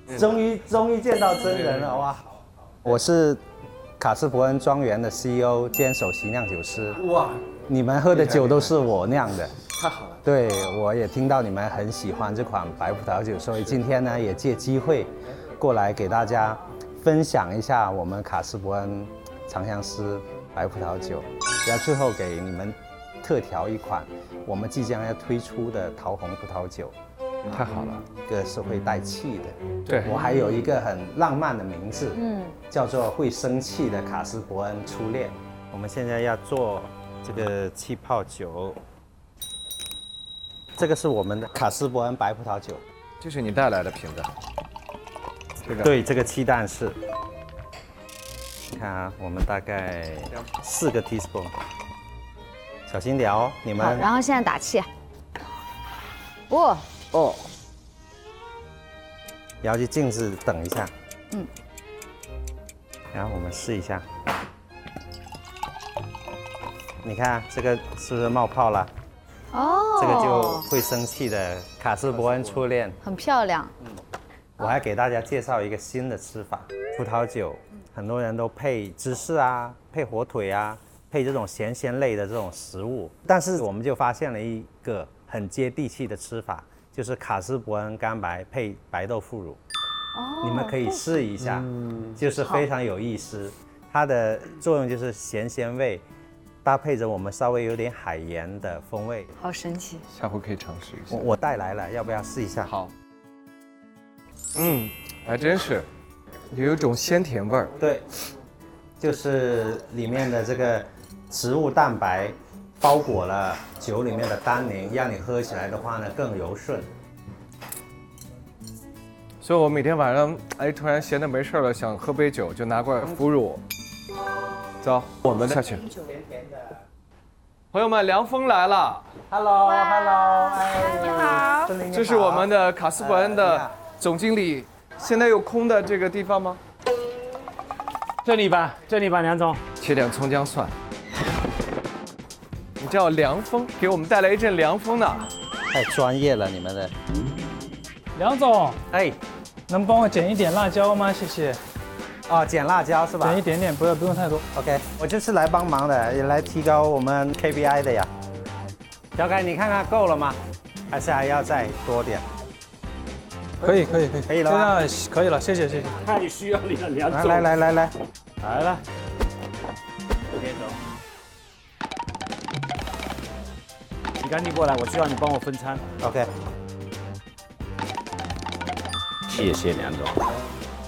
终于见到真人了哇！我是卡斯伯恩庄园的 CEO 兼首席酿酒师。哇，你们喝的酒都是我酿的， 太好了。 对，我也听到你们很喜欢这款白葡萄酒，所以今天呢也借机会过来给大家分享一下我们卡斯伯恩长相思白葡萄酒，然后最后给你们特调一款我们即将要推出的桃红葡萄酒。 太好了， 一个是会带气的， 对我还有一个很浪漫的名字，叫做会生气的卡斯伯恩初恋。我们现在要做这个气泡酒，这个是我们的卡斯伯恩白葡萄酒， 这是你带来的瓶子，这个对，这个气弹式。你看啊，我们大概4个 teaspoon， 小心点哦，你好， 们。 然后现在打气。哇， 哦， 然后去静置等一下，然后我们试一下，你看这个是不是冒泡了？ 哦， 这个就会生气的卡斯伯恩初恋。 很漂亮。 我还给大家介绍一个新的吃法，葡萄酒很多人都配芝士啊，配火腿啊，配这种咸鲜类的这种食物，但是我们就发现了一个很接地气的吃法，就是卡斯伯恩干白配白豆腐乳。你们可以试一下，就是非常有意思。它的作用就是咸鲜味，搭配着我们稍微有点海盐的风味。 好神奇。 下回可以尝试一下。 我带来了，要不要试一下？ 好。还真是，有一种鲜甜味儿。 对，就是里面的这个植物蛋白包裹了酒里面的单宁，让你喝起来的话呢更柔顺。 所以我每天晚上，突然闲的没事了，想喝杯酒，就拿罐腐乳。走，我们下去。朋友们，凉风来了。 Hello， 你好。 这是我们的卡斯伯恩的总经理。现在有空的这个地方吗？ 这里吧，梁总。 切点葱姜蒜。你叫凉风，给我们带来一阵凉风呢。 太专业了，你们的。 梁总， 哎， 能帮我剪一点辣椒吗？谢谢。 哦，剪辣椒是吧？ 剪一点点，不用太多。 OK， 我就是来帮忙的，也来提高我们 KPI 的呀。小凯，你看看够了吗？还是还要再多点？ 可以了吧？ 可以了，谢谢。 太需要你了，梁总。 来， 来了。 OK，走。你赶紧过来，我需要你帮我分餐。 OK。 谢谢梁总。